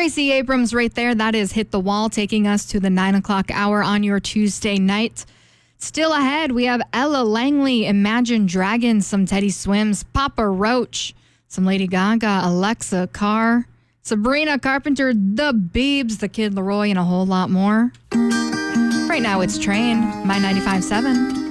Gracie Abrams right there. That is Hit the Wall, taking us to the 9 o'clock hour on your Tuesday night. Still ahead, we have Ella Langley, Imagine Dragons, some Teddy Swims, Papa Roach, some Lady Gaga, Alexa Carr, Sabrina Carpenter, The Biebs, The Kid Laroi, and a whole lot more. Right now it's Train, My 95.7.